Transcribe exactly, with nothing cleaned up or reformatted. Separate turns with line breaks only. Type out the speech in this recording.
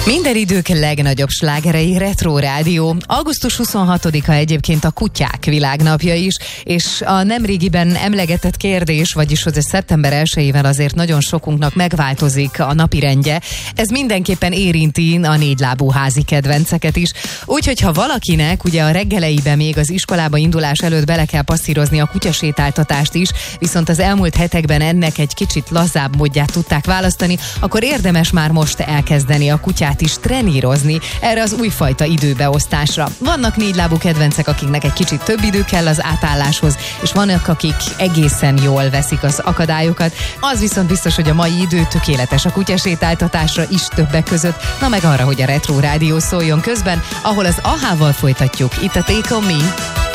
Minden idők legnagyobb slágerei, Retro Rádió. augusztus huszonhatodika egyébként a kutyák világnapja is, és a nemrégiben emlegetett kérdés, vagyis hogy a szeptember elsejével azért nagyon sokunknak megváltozik a napirendje. Ez mindenképpen érinti a négylábú házi kedvenceket is. Úgyhogy ha valakinek ugye a reggeleiben még az iskolába indulás előtt bele kell passzírozni a kutyasétáltatást is, viszont az elmúlt hetekben ennek egy kicsit lazább módját tudták választani, akkor érdemes már most elkezdeni a kutyát is trenírozni erre az újfajta időbeosztásra. Vannak négylábú kedvencek, akiknek egy kicsit több idő kell az átálláshoz, és vannak, akik egészen jól veszik az akadályokat. Az viszont biztos, hogy a mai idő tökéletes a kutyasétáltatásra is többek között, na meg arra, hogy a Retro Rádió szóljon közben, ahol az á há-val folytatjuk itt a Take On Me.